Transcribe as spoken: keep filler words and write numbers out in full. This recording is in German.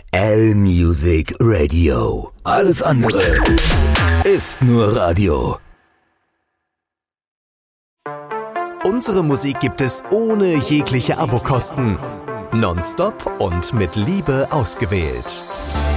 L-Music Radio. Alles andere ist nur Radio. Unsere Musik gibt es ohne jegliche Abokosten. Nonstop und mit Liebe ausgewählt.